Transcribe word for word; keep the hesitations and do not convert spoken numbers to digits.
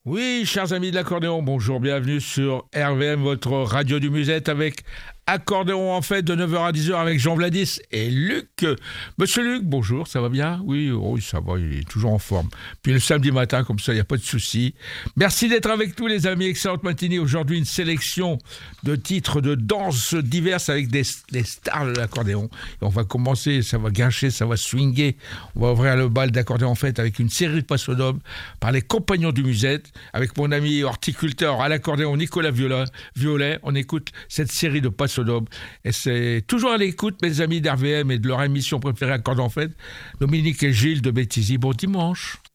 Oui, chers amis de l'accordéon, bonjour, bienvenue sur R V M, votre radio du musette avec accordéon en fait de neuf heures à dix heures avec Jean Vladis et Luc. Monsieur Luc, bonjour, ça va bien? Oui, oui, ça va, il est toujours en forme. Puis le samedi matin, comme ça, il n'y a pas de souci. Merci d'être avec nous les amis, excellente matinée. Aujourd'hui, une sélection de titres de danse diverses avec des, des stars de l'accordéon. Et on va commencer, ça va guincher, ça va swinguer. On va ouvrir le bal d'accordéon en fait avec une série de passodomes par les compagnons du musette, avec mon ami horticulteur à l'accordéon Nicolas Violet. On écoute cette série de passodomes. Et c'est toujours à l'écoute, mes amis d'R V M et de leur émission préférée Accordéon en Fête, Dominique et Gilles de Béthisy. Bon dimanche.